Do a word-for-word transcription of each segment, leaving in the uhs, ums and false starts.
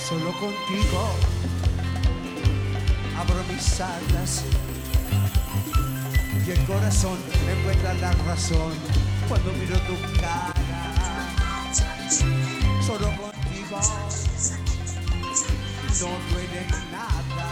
Solo contigo abro mis alas y el corazón encuentra la razón cuando miro tu cara. Solo contigo no duele nada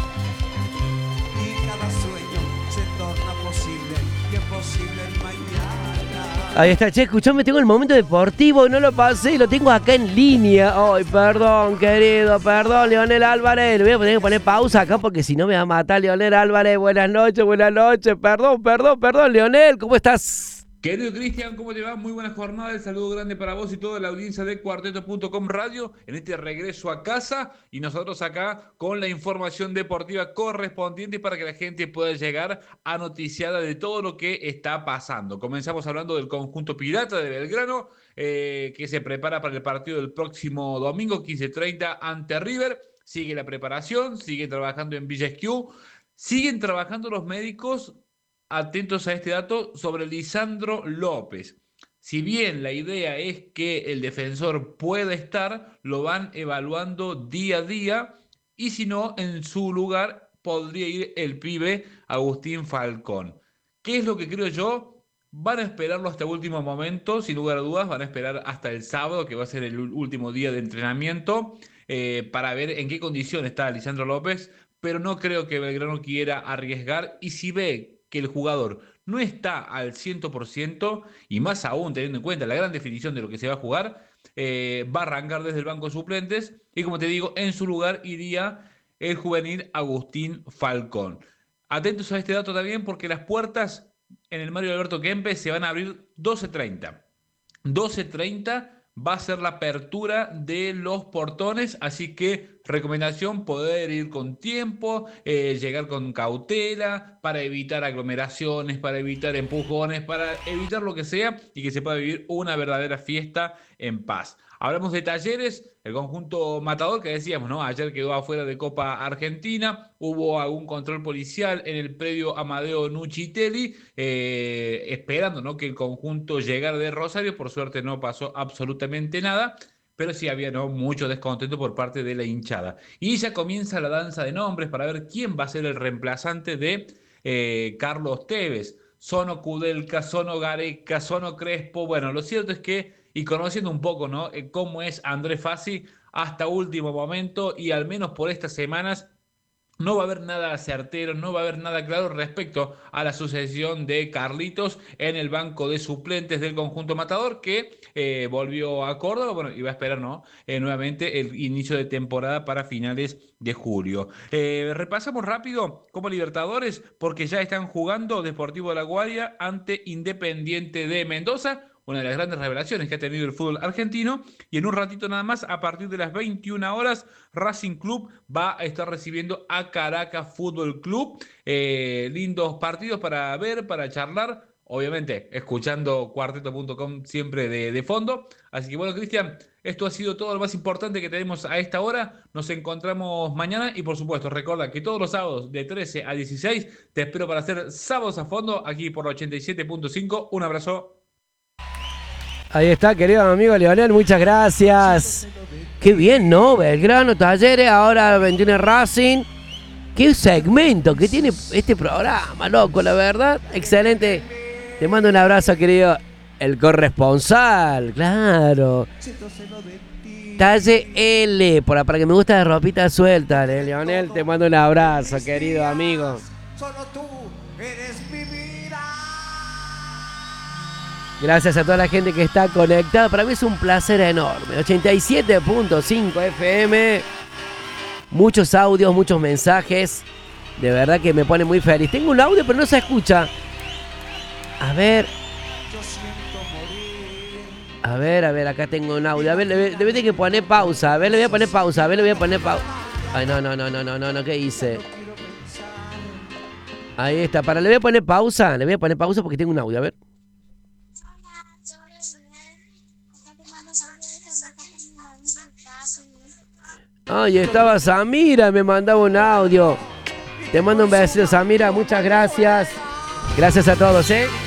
y cada sueño se torna posible y es posible el mañana. Ahí está, che, escuchame, tengo el momento deportivo, no lo pasé y lo tengo acá en línea. Ay, perdón, querido, perdón, Leonel Álvarez. Le voy a tener que poner pausa acá porque si no me va a matar Leonel Álvarez. Buenas noches, buenas noches. Perdón, perdón, perdón, Leonel, ¿cómo estás? Querido Cristian, ¿cómo te va? Muy buena jornada, el saludo grande para vos y toda la audiencia de Cuarteto punto com Radio en este regreso a casa y nosotros acá con la información deportiva correspondiente para que la gente pueda llegar a noticiada de todo lo que está pasando. Comenzamos hablando del conjunto pirata de Belgrano eh, que se prepara para el partido del próximo domingo quince treinta ante River. Sigue la preparación, sigue trabajando en Villa Esquiú, siguen trabajando los médicos. Atentos a este dato sobre Lisandro López. Si bien la idea es que el defensor pueda estar, lo van evaluando día a día y si no, en su lugar podría ir el pibe Agustín Falcón. ¿Qué es lo que creo yo? Van a esperarlo hasta el último momento, sin lugar a dudas, van a esperar hasta el sábado, que va a ser el último día de entrenamiento, eh, para ver en qué condición está Lisandro López, pero no creo que Belgrano quiera arriesgar y si ve que el jugador no está al cien por ciento y más aún teniendo en cuenta la gran definición de lo que se va a jugar, eh, va a arrancar desde el banco de suplentes y como te digo, en su lugar iría el juvenil Agustín Falcón. Atentos a este dato también porque las puertas en el Mario Alberto Kempes se van a abrir doce treinta. doce treinta va a ser la apertura de los portones, así que recomendación poder ir con tiempo, eh, llegar con cautela para evitar aglomeraciones, para evitar empujones, para evitar lo que sea y que se pueda vivir una verdadera fiesta en paz. Hablamos de Talleres, el conjunto matador que decíamos, ¿no? Ayer quedó afuera de Copa Argentina, hubo algún control policial en el predio Amadeo Nuchitelli, eh, esperando, ¿no?, que el conjunto llegara de Rosario. Por suerte no pasó absolutamente nada, pero sí había, ¿no?, mucho descontento por parte de la hinchada. Y ya comienza la danza de nombres para ver quién va a ser el reemplazante de eh, Carlos Tevez. Sono Kudelka, Sono Gareca, Sono Crespo. Bueno, lo cierto es que, y conociendo un poco, ¿no?, eh, cómo es Andrés Fassi, hasta último momento, y al menos por estas semanas, no va a haber nada certero, no va a haber nada claro respecto a la sucesión de Carlitos en el banco de suplentes del conjunto matador que eh, volvió a Córdoba, bueno, y va a esperar, ¿no?, eh, nuevamente el inicio de temporada para finales de julio. Eh, repasamos rápido como Libertadores porque ya están jugando Deportivo de La Guaira ante Independiente de Mendoza, una de las grandes revelaciones que ha tenido el fútbol argentino, y en un ratito nada más, a partir de las veintiuna horas, Racing Club va a estar recibiendo a Caracas Fútbol Club. Eh, lindos partidos para ver, para charlar, obviamente escuchando Cuarteto punto com siempre de, de fondo. Así que bueno, Cristian, esto ha sido todo lo más importante que tenemos a esta hora. Nos encontramos mañana y por supuesto recuerda que todos los sábados de trece a dieciséis te espero para hacer Sábados a Fondo aquí por ochenta y siete punto cinco. Un abrazo. Ahí está, querido amigo Leonel, muchas gracias. Qué bien, ¿no? Belgrano, Talleres, ahora veintiuno Racing. Qué segmento que tiene este programa, loco, la verdad. Excelente. Te mando un abrazo, querido. El corresponsal, claro. Talle L, por, para que me gusta de ropita suelta, ¿eh? Leonel, te mando un abrazo, querido amigo. Solo tú eres mi vida. Gracias a toda la gente que está conectada. Para mí es un placer enorme. ochenta y siete punto cinco F M. Muchos audios, muchos mensajes. De verdad que me pone muy feliz. Tengo un audio, pero no se escucha. A ver. A ver, a ver, acá tengo un audio. A ver, le voy a tener que poner pausa. A ver, le voy a poner pausa. A ver, le voy a poner pausa. Ay, no, no, no, no, no, no, no. ¿Qué hice? Ahí está. Para, le voy a poner pausa. Le voy a poner pausa porque tengo un audio. A ver. Ay, estaba Samira, me mandaba un audio. Te mando un besito, Samira, muchas gracias. Gracias a todos, ¿eh?